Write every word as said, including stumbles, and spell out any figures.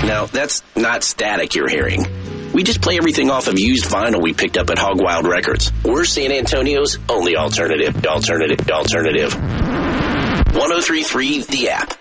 Now, that's not static you're hearing. We just play everything off of used vinyl we picked up at Hog Wild Records. We're San Antonio's only alternative. Alternative. Alternative. one oh three point three The App.